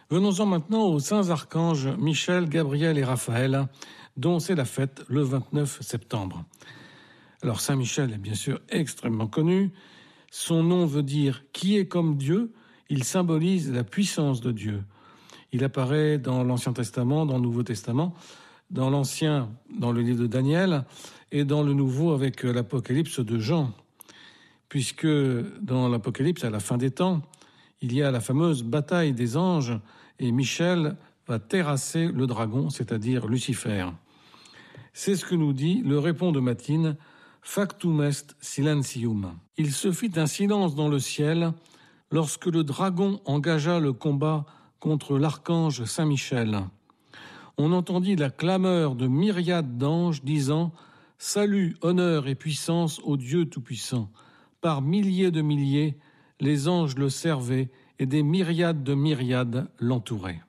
Venons-en maintenant aux saints archanges Michel, Gabriel et Raphaël, dont c'est la fête le 29 septembre. Alors Saint Michel est bien sûr extrêmement connu. Son nom veut dire « qui est comme Dieu ». Il symbolise la puissance de Dieu. Il apparaît dans l'Ancien Testament, dans le Nouveau Testament, dans l'Ancien, dans le livre de Daniel, et dans le Nouveau avec l'Apocalypse de Jean. Puisque dans l'Apocalypse, à la fin des temps, il y a la fameuse bataille des anges et Michel va terrasser le dragon, c'est-à-dire Lucifer. C'est ce que nous dit le répond de Matine, factum est silentium. Il se fit un silence dans le ciel lorsque le dragon engagea le combat contre l'archange Saint-Michel. On entendit la clameur de myriades d'anges disant « Salut, honneur et puissance au Dieu Tout-Puissant ». Par milliers de milliers, les anges le servaient et des myriades de myriades l'entouraient.